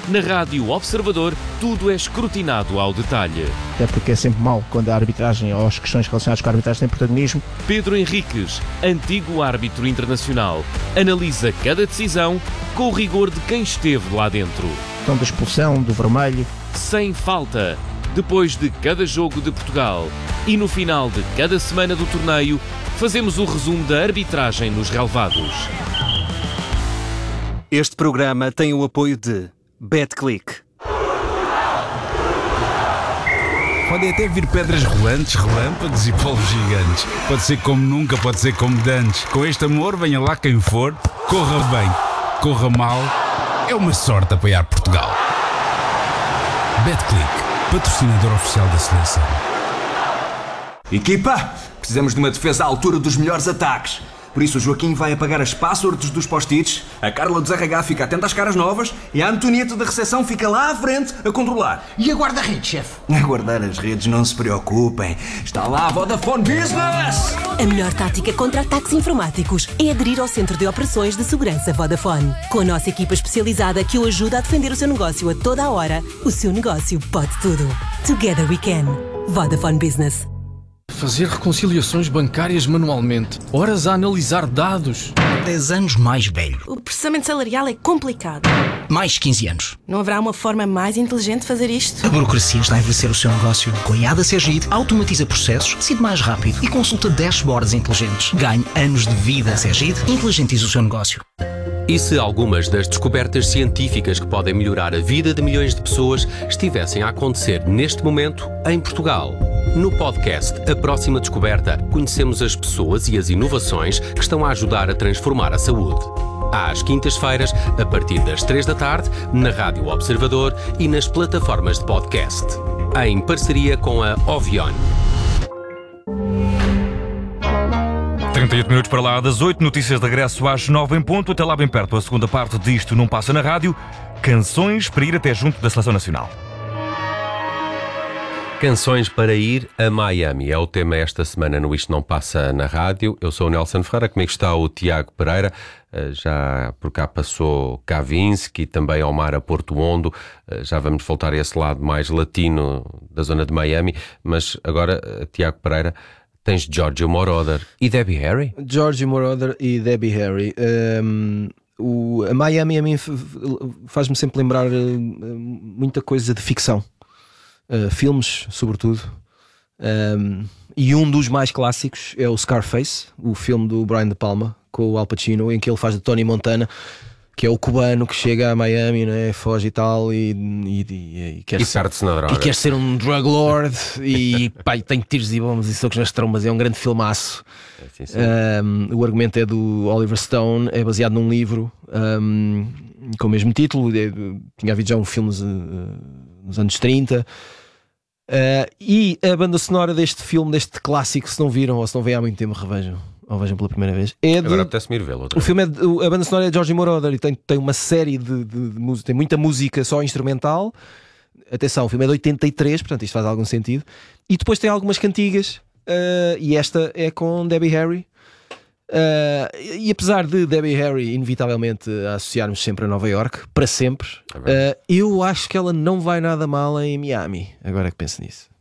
Na Rádio Observador, tudo é escrutinado ao detalhe. Até porque é sempre mau quando a arbitragem ou as questões relacionadas com a arbitragem têm protagonismo. Pedro Henriques, antigo árbitro internacional, analisa cada decisão com o rigor de quem esteve lá dentro. Então, da expulsão, do vermelho. Sem falta, depois de cada jogo de Portugal e no final de cada semana do torneio, fazemos o resumo da arbitragem nos relevados. Este programa tem o apoio de BetClick. Podem até vir pedras rolantes, relâmpagos e polvos gigantes. Pode ser como nunca, pode ser como dantes. Com este amor, venha lá quem for. Corra bem, corra mal. É uma sorte apoiar Portugal. BetClick, patrocinador oficial da seleção. Equipa, precisamos de uma defesa à altura dos melhores ataques. Por isso o Joaquim vai apagar as passwords dos post-its, a Carla do RH fica atenta às caras novas e a Antonieta da recepção fica lá à frente a controlar. E a guarda-redes, chefe? A guardar as redes, não se preocupem. Está lá a Vodafone Business! A melhor tática contra ataques informáticos é aderir ao Centro de Operações de Segurança Vodafone. Com a nossa equipa especializada que o ajuda a defender o seu negócio a toda a hora, o seu negócio pode tudo. Together we can. Vodafone Business. Fazer reconciliações bancárias manualmente, horas a analisar dados. 10 anos mais velho. O processamento salarial é complicado. Mais 15 anos. Não haverá uma forma mais inteligente de fazer isto? A burocracia está a envelhecer o seu negócio. Com a IADA Sergide, automatiza processos, decide mais rápido e consulta dashboards inteligentes. Ganhe anos de vida. Sergide, inteligentiza o seu negócio. E se algumas das descobertas científicas que podem melhorar a vida de milhões de pessoas estivessem a acontecer neste momento em Portugal? No podcast A Próxima Descoberta, conhecemos as pessoas e as inovações que estão a ajudar a transformar a saúde. Às quintas-feiras, a partir das 3 da tarde, na Rádio Observador e nas plataformas de podcast. Em parceria com a Ovion. 38 minutos para lá das 8, notícias de regresso às 9 em ponto. Até lá bem perto, a segunda parte disto não passa na rádio. Canções para ir até junto da Seleção Nacional. Canções para ir a Miami é o tema esta semana no Isto Não Passa na Rádio. Eu sou o Nelson Ferreira, comigo está o Tiago Pereira, já por cá passou Kavinsky e também Omar a Porto Hondo, já vamos voltar a esse lado mais latino da zona de Miami, mas agora, Tiago Pereira, tens Giorgio Moroder e Debbie Harry? Giorgio Moroder e Debbie Harry. A Miami a mim faz-me sempre lembrar muita coisa de ficção. Filmes, sobretudo, e um dos mais clássicos é o Scarface, o filme do Brian De Palma com o Al Pacino, em que ele faz de Tony Montana, que é o cubano que chega a Miami, né, foge e tal, e quer perde-se na droga. E quer ser um drug lord e pá, tem tiros e bombas e socos nas trombas. É um grande filmaço. Sim, sim. O argumento é do Oliver Stone, é baseado num livro com o mesmo título. Tinha havido já um filme nos anos 30. E a banda sonora deste filme, deste clássico, se não viram ou se não veem há muito tempo, revejam ou vejam pela primeira vez. Agora apetece-me ir vê-lo. O filme a banda sonora é de Giorgio Moroder e tem uma série de música, tem muita música só instrumental. Atenção, o filme é de 83, portanto isto faz algum sentido. E depois tem algumas cantigas, e esta é com Debbie Harry. E apesar de Debbie Harry inevitavelmente a associarmos sempre a Nova York, para sempre, eu acho que ela não vai nada mal em Miami, agora que penso nisso.